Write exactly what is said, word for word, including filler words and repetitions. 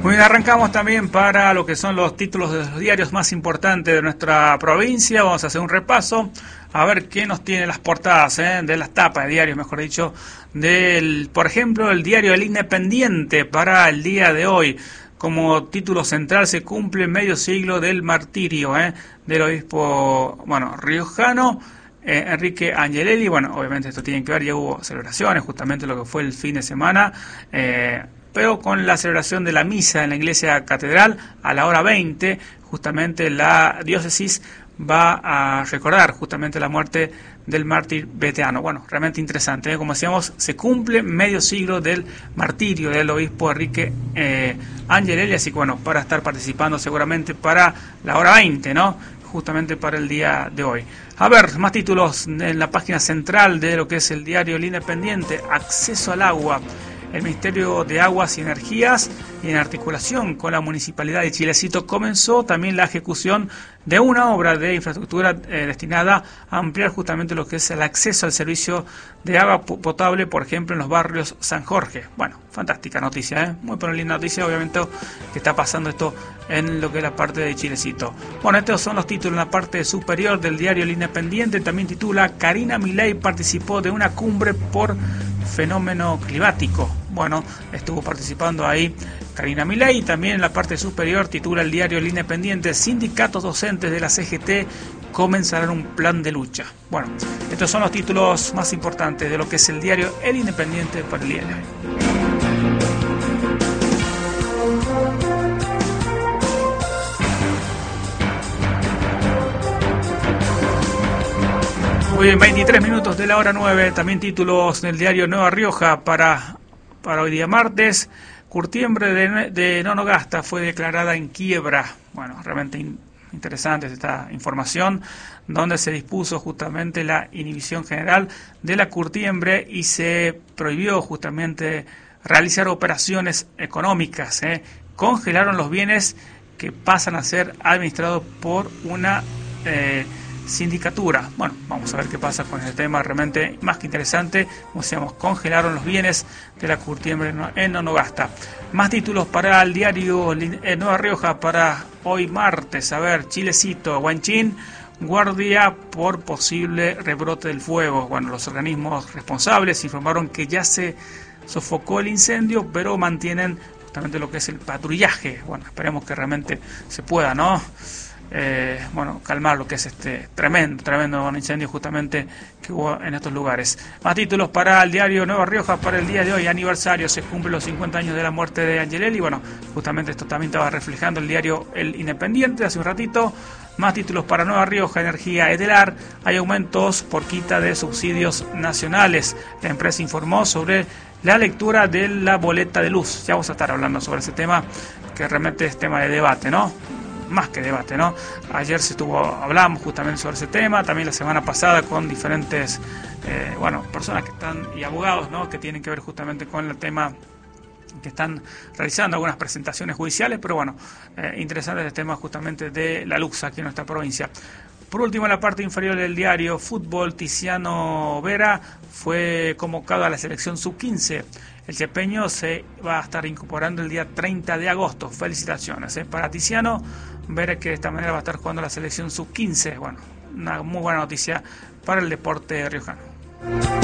Muy bien, arrancamos también para lo que son los títulos de los diarios más importantes de nuestra provincia. Vamos a hacer un repaso, a ver qué nos tiene las portadas, ¿eh? de las tapas de diarios, mejor dicho, del, por ejemplo, el diario El Independiente para el día de hoy. Como título central se cumple medio siglo del martirio ¿eh? del obispo, bueno, riojano, eh, Enrique Angelelli. Bueno, obviamente esto tiene que ver, ya hubo celebraciones, justamente lo que fue el fin de semana, eh, pero con la celebración de la misa en la iglesia catedral a la hora veinte, justamente la diócesis va a recordar justamente la muerte del mártir beteano. Bueno, realmente interesante, ¿eh? Como decíamos, se cumple medio siglo del martirio del obispo Enrique eh, Angelelli, así que bueno, para estar participando seguramente para la hora veinte, ¿no? Justamente para el día de hoy. A ver, más títulos en la página central de lo que es el diario El Independiente. Acceso al agua. El Ministerio de Aguas y Energías, y en articulación con la Municipalidad de Chilecito, comenzó también la ejecución de una obra de infraestructura eh, destinada a ampliar justamente lo que es el acceso al servicio de agua potable, por ejemplo, en los barrios San Jorge. Bueno, fantástica noticia, ¿eh? Muy buena, linda noticia, obviamente, que está pasando esto en lo que es la parte de Chilecito. Bueno, estos son los títulos en la parte superior del diario El Independiente. También titula: Karina Milei participó de una cumbre por fenómeno climático. Bueno, estuvo participando ahí Karina Milei. Y también en la parte superior titula el diario El Independiente: sindicatos docentes de la C G T comenzarán un plan de lucha. Bueno, estos son los títulos más importantes de lo que es el diario El Independiente para el día de hoy. Muy bien, veintitrés minutos de la hora nueve. También títulos del diario Nueva Rioja para, para hoy día martes. Curtiembre de, de Nonogasta fue declarada en quiebra. Bueno, realmente in, interesante esta información, donde se dispuso justamente la inhibición general de la curtiembre y se prohibió justamente realizar operaciones económicas. ¿eh? Congelaron los bienes que pasan a ser administrados por una Eh, sindicatura. Bueno, vamos a ver qué pasa con el tema, realmente más que interesante. Como decíamos, congelaron los bienes de la curtiembre en Nonogasta. Más títulos para el diario Nueva Rioja para hoy martes. A ver, Chilecito, Huanchín, guardia por posible rebrote del fuego. Bueno, los organismos responsables informaron que ya se sofocó el incendio, pero mantienen justamente lo que es el patrullaje. Bueno, esperemos que realmente se pueda, ¿no? Eh, bueno, calmar lo que es este tremendo, tremendo incendio justamente que hubo en estos lugares. Más títulos para el diario Nueva Rioja para el día de hoy. Aniversario, se cumplen los cincuenta años de la muerte de Angelelli. Bueno, justamente esto también estaba reflejando el diario El Independiente hace un ratito. Más títulos para Nueva Rioja, energía Edelar, hay aumentos por quita de subsidios nacionales. La empresa informó sobre la lectura de la boleta de luz. Ya vamos a estar hablando sobre ese tema, que realmente es tema de debate, ¿no? Más que debate, ¿no? Ayer se estuvo, hablamos justamente sobre ese tema, también la semana pasada con diferentes, eh, bueno, personas que están, y abogados, ¿no? Que tienen que ver justamente con el tema, que están realizando algunas presentaciones judiciales, pero bueno, eh, interesante el tema justamente de la luz aquí en nuestra provincia. Por último, en la parte inferior del diario Fútbol, Tiziano Vera fue convocado a la selección sub quince. El chepeño se va a estar incorporando el día treinta de agosto. Felicitaciones ¿eh? para Tiziano Vera, que de esta manera va a estar jugando la selección sub quince. Bueno, una muy buena noticia para el deporte riojano.